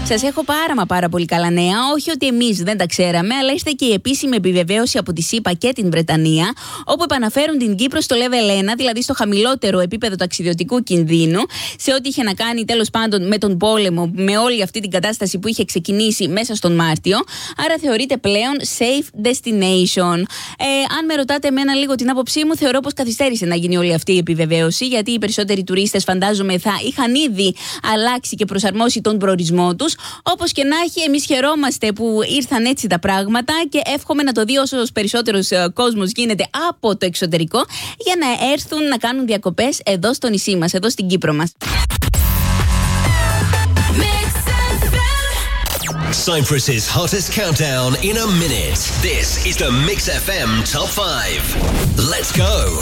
Σας έχω πάρα πολύ καλά νέα. Όχι ότι εμείς δεν τα ξέραμε, αλλά είστε και η επίσημη επιβεβαίωση από τη ΣΥΠΑ και την Βρετανία, όπου επαναφέρουν την Κύπρο στο level 1, δηλαδή στο χαμηλότερο επίπεδο ταξιδιωτικού κινδύνου, σε ό,τι είχε να κάνει τέλος πάντων με τον πόλεμο, με όλη αυτή την κατάσταση που είχε ξεκινήσει μέσα στον Μάρτιο. Άρα θεωρείται πλέον safe destination. Αν με ρωτάτε εμένα λίγο την άποψή μου, θεωρώ πως καθυστέρησε να γίνει όλη αυτή η επιβεβαίωση, γιατί οι περισσότεροι τουρίστες φαντάζομαι θα είχαν ήδη αλλάξει και προσαρμόσει τον προορισμό τους. Όπως και να έχει, εμείς χαιρόμαστε που ήρθαν έτσι τα πράγματα και εύχομαι να το δει όσο περισσότερος κόσμος γίνεται από το εξωτερικό, για να έρθουν να κάνουν διακοπές εδώ στο νησί μας, εδώ στην Κύπρο μας. Cyprus's hottest countdown in a minute. This is the Mix FM Top 5. Let's go.